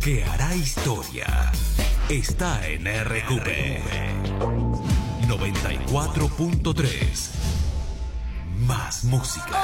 que hará historia está en RQP 94.3. Más música.